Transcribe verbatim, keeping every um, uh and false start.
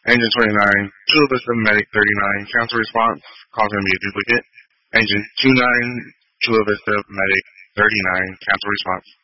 Engine twenty-nine, Chula Vista Medic thirty-nine, cancel response, call going to be a duplicate. Engine twenty-nine, Chula Vista Medic thirty-nine, cancel response.